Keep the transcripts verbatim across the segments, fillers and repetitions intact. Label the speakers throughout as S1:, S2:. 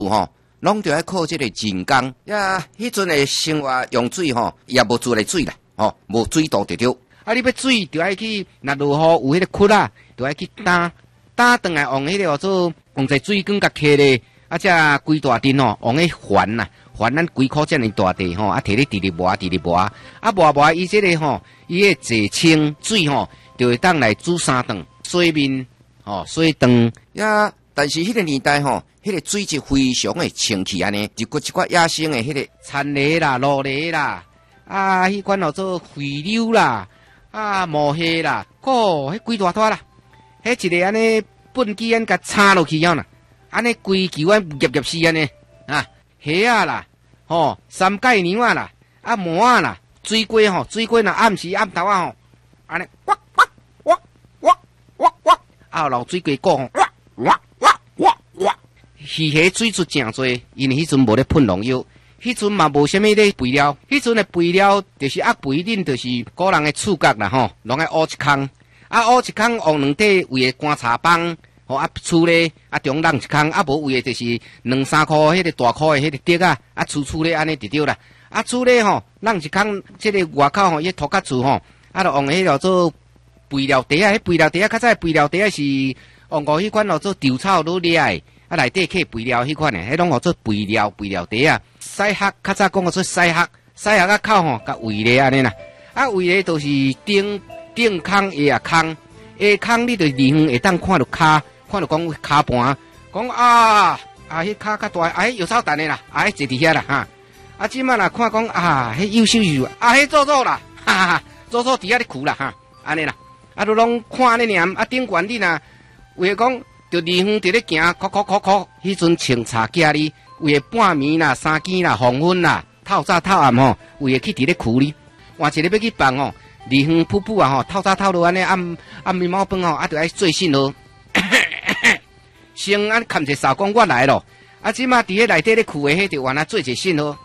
S1: 吼，拢着爱靠这个人工呀。迄阵的生活用水吼，也无自来水啦，吼，无水道就对。啊，你要水就爱去，若落雨有迄个窟啦，就爱去打打转来，用迄个叫做用在水管甲开咧，啊，遮规大阵吼，用迄环呐，环咱几箍遮尔大地吼，啊，摕咧直直磨，直直磨，啊磨磨伊这个吼，伊个坐清水吼，就会当来煮三顿水面吼，水汤呀。但是迄个年代吼，迄个水质非常的清气安尼，一骨一骨野生的迄个田螺啦、芦螺啦，啊，迄款叫做肥溜啦。啊，毛蟹啦，哦，迄几大坨啦，迄一个安尼粪机安甲插落去后呐，安尼规球安夹夹死安尼啊，虾啊啦，吼，三界牛啊啦，啊毛啊啦，水龟吼，水龟若暗时暗头啊吼，安尼哇哇哇哇哇哇，啊老水龟讲吼，哇哇哇哇哇，鱼虾水质诚多，因为迄阵无咧喷农药。迄阵嘛无啥物咧肥料，迄阵的肥料就是压肥恁，就是个人的触角啦吼，拢爱挖一坑，啊挖一坑用两块位的观察棒，吼啊厝咧啊中浪一坑，啊无位的就是两三块迄个大块的迄个竹啊，啊厝厝咧安尼就对啦，啊厝咧吼浪一坑，即个外口吼迄土角厝吼，啊就用迄叫做肥料地啊，迄肥料地啊较早肥料地啊是用过迄款叫做稻草落掠的。啊，内底刻肥料迄款诶，迄拢叫做肥料，肥料地啊。西壳较早讲个做西壳，西壳啊口吼，甲围咧安尼啦。啊，围咧都是顶顶空下啊空，下空你就离远会当看到骹，看到讲骹盘，讲啊啊，迄骹较大，啊，迄有草蛋诶啦，啊，迄坐伫遐啦哈。啊，即摆若看讲啊，迄优秀秀，啊，迄做做啦，哈哈哈，做做伫遐咧哭啦哈，安尼啦。啊，都拢看安尼尔，啊，顶悬你若为讲。就离远伫咧行，哭哭哭哭，迄阵清茶家哩，为了半暝啦、三更啦、黄昏啦、透早透暗吼，为了去伫咧苦哩，换一个要去放吼，离远瀑布啊吼，透早透落安尼暗暗暝猫饭吼，啊，就爱做信咯。先安看者扫讲我来咯，啊，即马伫咧内底咧苦的迄就原来做者信咯。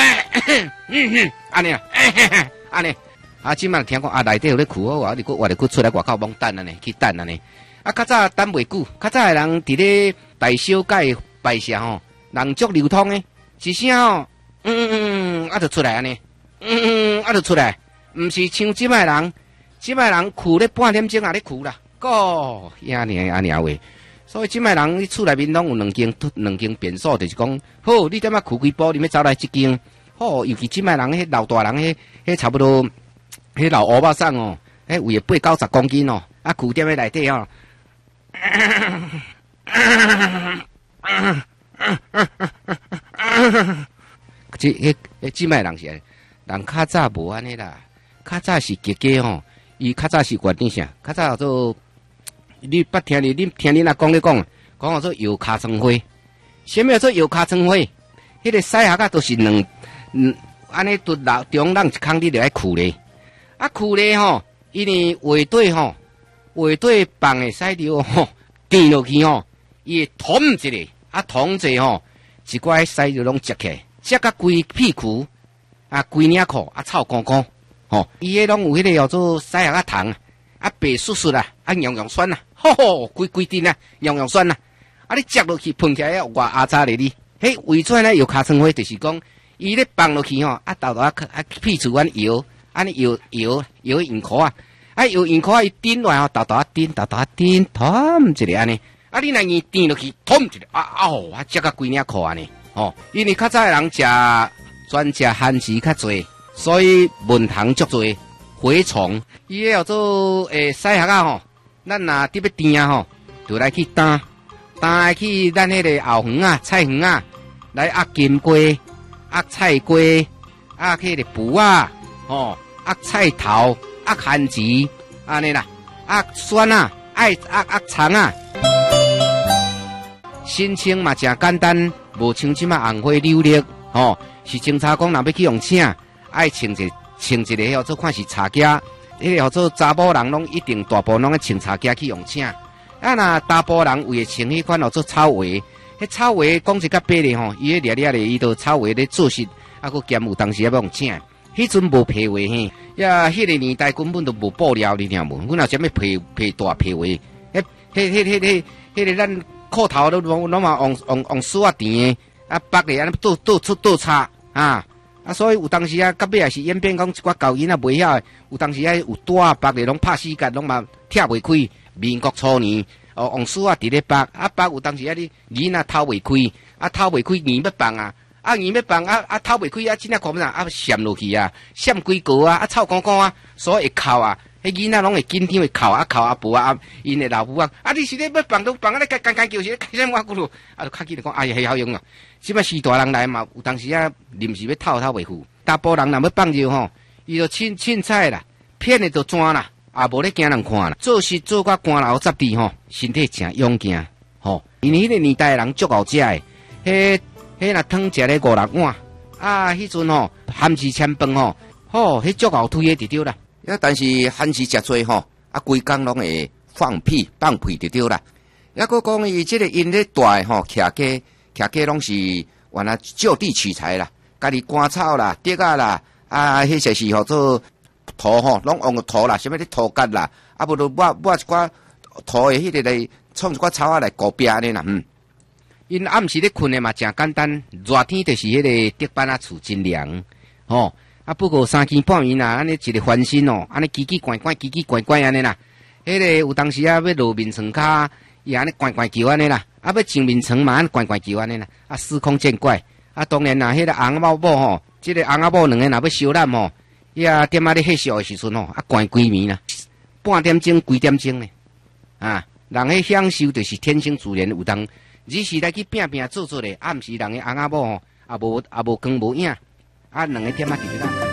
S1: 安尼啊，安尼，啊，即马听讲啊，内底有咧苦，我你个我哋佫出来外口蒙等安尼，去等安尼。啊，较早等袂久，较早的人伫咧大小界摆设吼，人足流通诶，一声吼，嗯嗯嗯，啊就出来安尼，嗯嗯，啊就出来，毋是像即摆人，即摆人哭咧半点钟也咧哭啦，个呀尼安尼话，所以即摆人厝内面拢有两间两间变数，就是讲，好，你点仔哭几波，你要走来即间，好，尤其即摆人迄老大人迄迄差不多，迄老乌巴桑哦，迄有诶八九十公斤哦，啊，哭踮诶内底哦。即迄迄即摆人是，人较早无安尼啦，较早是家家吼，伊较早是决定啥？较早做，你捌听你，你听你阿讲咧讲，讲做摇尻川花，啥物叫做摇尻川花？迄个西客啊都是两，嗯，安尼都老中浪一空你就爱哭咧，啊哭咧吼，因为话对吼。话对放诶使着吼，垫落去吼，伊会捅一个，啊捅者吼，一寡使着拢折起来，折甲规屁股，啊规领裤，啊臭光光，吼，伊迄拢有迄个叫做使啊糖，啊白酥酥啊，啊洋洋酸啊，吼吼，规规阵啊，洋洋酸啊，啊你折落去喷起来外阿渣咧哩，迄为怎呢？摇尻川花就是讲，伊咧放落去吼，啊豆豆啊啊屁股安摇，安尼摇摇摇硬壳啊。啊，有银块伊顶落吼，豆豆啊顶，豆豆啊顶，捅一个安尼。啊，你若伊顶落去，捅一个，啊哦，啊，食甲规领裤安尼。哦，因为较早人食专食番薯较侪，所以文糖足侪，蛔虫。伊个叫做诶西客啊吼，咱若伫要甜啊吼，就来去担，担去咱迄个后园啊、菜园啊，来压金瓜、压菜瓜、压迄个卜啊，吼，压菜头。压番薯安尼啦，压蒜啊，爱压压葱啊。申请嘛真简单，无像即马红花柳绿吼，是警察讲若要去用请，爱穿一穿一个叫做看是茶夹，迄个叫做查某人拢一定大部分拢爱穿茶夹去用请。啊，若大部分人为穿迄款叫做草鞋，迄草鞋讲一较白咧吼，伊迄掠掠咧，伊都草鞋咧做实，啊，佮兼有当时也要用请。迄阵无皮鞋嘿，呀，迄个年代根本都无布料，你听无？阮若啥物皮皮大皮鞋，迄、迄、迄、迄、迄、迄个咱裤头都拢拢嘛往往往丝啊甜的，啊绑咧安尼倒倒出倒插啊。啊，所以有当时啊，到尾也是演变讲一寡教囡仔袂晓的，有当时啊有带啊绑咧拢拍死角，拢嘛拆袂开。民国初年，哦，用丝啊伫咧绑，啊绑有当时啊你囡仔偷袂开，啊偷袂开硬要绑啊，啊硬要绑啊啊偷袂开啊，真正看不上啊陷落去啊，陷几个啊，啊臭光光啊，所以会哭啊，迄囡仔拢会紧张会哭啊哭啊婆啊，因的老母啊，啊你是咧要绑都绑啊咧，干干干叫是开什么骨路，啊就较紧来讲，哎呀，好用啊。即摆时大人来嘛，有当时啊，临时要透透袂赴。大波人若要放尿吼，伊就凊凊彩啦，骗的就钻啦，也无咧惊人看啦。做事做甲汗流湿地吼，身体真勇健吼。因为迄个年代的人足够食的，迄迄若汤食咧五六碗，啊，迄阵吼含时千饭吼，吼，迄足够推的就对啦。呀，但是含时食多吼，啊，规工拢会放屁放屁就对啦。抑个讲伊即个因咧大吼徛家。徛家拢是原来就地取材啦，家己干草啦、竹啊啦，啊，迄些是吼做土吼，拢用个土啦，什么咧土角啦，啊，无就抹抹一寡土的迄个来创一寡草啊来固壁咧啦，嗯。因暗时咧困的嘛，真简单，热天就是迄个竹板啊厝真凉，吼、哦，啊，不过三更半暝啦，安尼一个翻身哦，安尼奇奇怪怪、奇奇怪怪安尼啦，迄、那个有当时啊要落面床骹，伊安尼怪怪叫安尼啦。啊，要上面床嘛，安怪怪叫安尼啦，啊，司空见惯。啊，当然啦，迄、那个红仔某吼，即、這個红仔某两个若要烧咱吼，伊啊点啊咧翕相的时阵吼，啊，关几暝啦，半点钟、几点钟呢？啊，人迄享受就是天生自然有当，日时来去拼拼做做咧，暗时人个红仔某吼，也无也无光无影，啊，两个点啊伫咧咱。